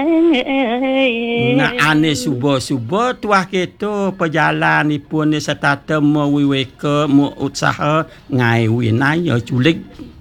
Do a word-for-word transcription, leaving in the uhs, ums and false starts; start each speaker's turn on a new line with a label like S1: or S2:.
S1: Nah ane subuh-subuh tuah kita perjalanipun serta temu wiweke mu usaha ngai winaya culik